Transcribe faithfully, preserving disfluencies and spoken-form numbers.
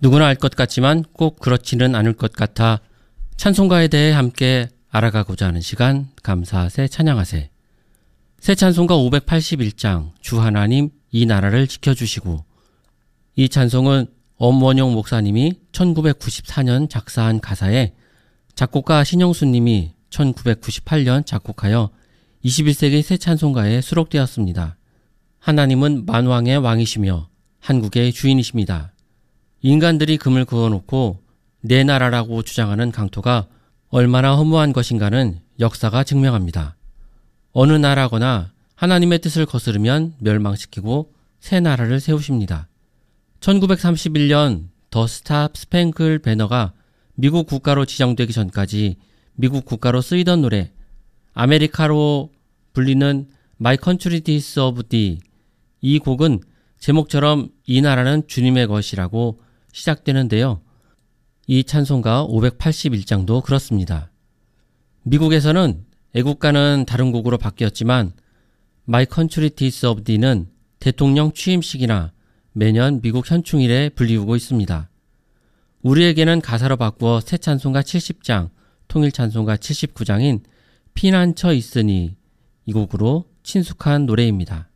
누구나 알 것 같지만 꼭 그렇지는 않을 것 같아 찬송가에 대해 함께 알아가고자 하는 시간, 감사하세 찬양하세. 새 찬송가 오백팔십일 장 주 하나님 이 나라를 지켜주시고. 이 찬송은 엄원용 목사님이 천구백구십사 년 작사한 가사에 작곡가 신영수 님이 천구백구십팔 년 작곡하여 이십일 세기 새 찬송가에 수록되었습니다. 하나님은 만왕의 왕이시며 한국의 주인이십니다. 인간들이 금을 그어놓고 내 나라라고 주장하는 강토가 얼마나 허무한 것인가는 역사가 증명합니다. 어느 나라거나 하나님의 뜻을 거스르면 멸망시키고 새 나라를 세우십니다. 천구백삼십일 년 더 스탑 스팽글 배너가 미국 국가로 지정되기 전까지 미국 국가로 쓰이던 노래, 아메리카로 불리는 My Country Is of Thee, 이 곡은 제목처럼 이 나라는 주님의 것이라고 시작되는데요. 이 찬송가 오백팔십일 장도 그렇습니다. 미국에서는 애국가는 다른 곡으로 바뀌었지만 My Country Is of Thee는 대통령 취임식이나 매년 미국 현충일에 불리우고 있습니다. 우리에게는 가사로 바꾸어 새 찬송가 칠십 장, 통일 찬송가 칠십구 장인 피난처 있으니 이 곡으로 친숙한 노래입니다.